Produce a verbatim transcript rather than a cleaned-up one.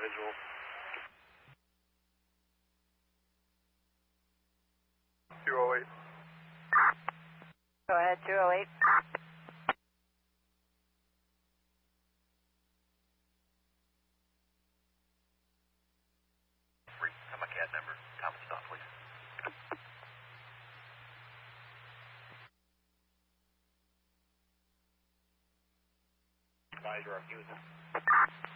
visual. two oh eight. Go ahead, two oh eight. Tell my cat number. Time to stop, please. Advisor, I'm using.